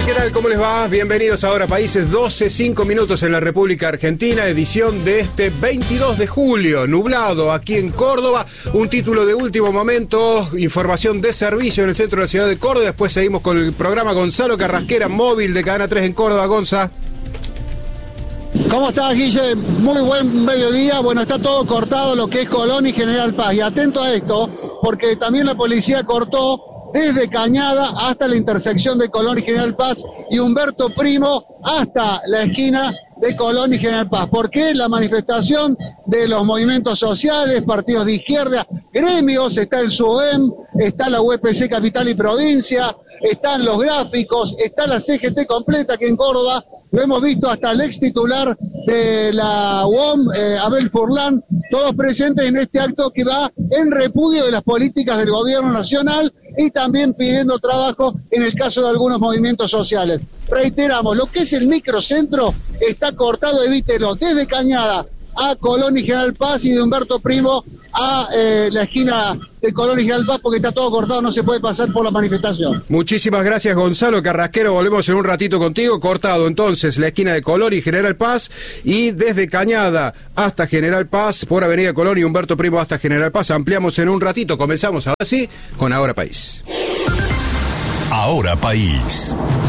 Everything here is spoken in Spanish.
tal? ¿Qué tal? ¿Cómo les va? Bienvenidos a Ahora Países, 12:05 minutos en la República Argentina, edición de este 22 de julio, nublado aquí en Córdoba, un título de último momento, información de servicio en el centro de la ciudad de Córdoba, después seguimos con el programa Gonzalo Carrasquera, móvil de Cadena 3 en Córdoba. Gonza. ¿Cómo estás, Guille? Muy buen mediodía. Bueno, está todo cortado lo que es Colón y General Paz. Y atento a esto, porque también la policía cortó desde Cañada hasta la intersección de Colón y General Paz y Humberto Primo hasta la esquina de Colón y General Paz. ¿Por qué? La manifestación de los movimientos sociales, partidos de izquierda, gremios, está el SUEM, está la UPC Capital y Provincia, están los gráficos, está la CGT completa que en Córdoba lo hemos visto, hasta el ex titular de la UOM, Abel Furlan, todos presentes en este acto que va en repudio de las políticas del gobierno nacional y también pidiendo trabajo en el caso de algunos movimientos sociales. Reiteramos, lo que es el microcentro está cortado, evítelo, desde Cañada a Colón y General Paz y de Humberto Primo a la esquina de Colón y General Paz, porque está todo cortado, no se puede pasar por la manifestación. Muchísimas gracias, Gonzalo Carrasquero, volvemos en un ratito contigo. Cortado entonces la esquina de Colón y General Paz, y desde Cañada hasta General Paz, por Avenida Colón y Humberto Primo hasta General Paz. Ampliamos en un ratito, comenzamos ahora sí con Ahora País. Ahora País.